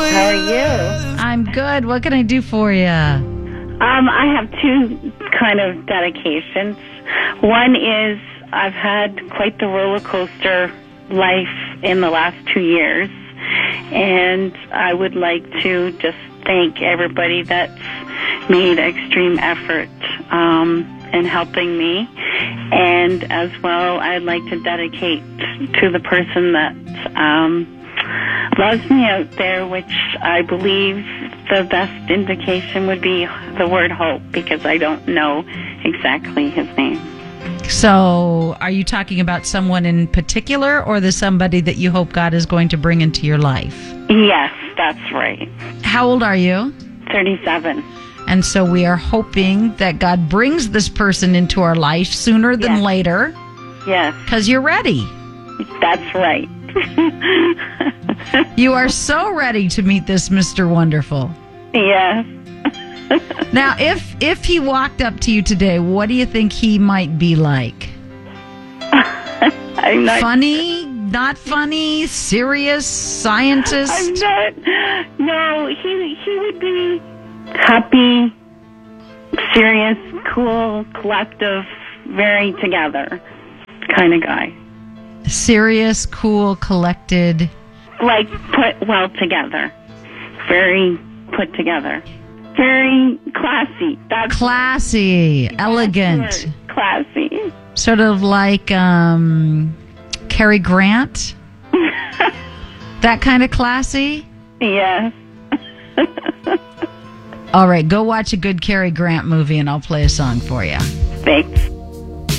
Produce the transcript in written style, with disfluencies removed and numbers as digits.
How are you? I'm good. What can I do for you? I have two kind of dedications. One is I've had quite the roller coaster life in the last 2 years, and I would like to just thank everybody that's made extreme effort in helping me. And as well, I'd like to dedicate to the person that loves me out there, which I believe the best indication would be the word hope, because I don't know exactly his name. So, are you talking about someone in particular, or the somebody that you hope God is going to bring into your life? Yes, that's right. How old are you? 37. And so we are hoping that God brings this person into our life sooner than later. Yes. Because you're ready. That's right. You are so ready to meet this Mr. Wonderful. Yes. Now, if he walked up to you today, what do you think he might be like? I'm not funny, not funny, serious, scientist? I'm not. No, he would be happy, serious, cool, collective, very together kind of guy. Serious, cool, collected. Like put well together. Very put together. Very classy. That's classy, elegant. Classy. Sort of like Cary Grant. That kind of classy? Yes. All right, go watch a good Cary Grant movie and I'll play a song for you. Thanks.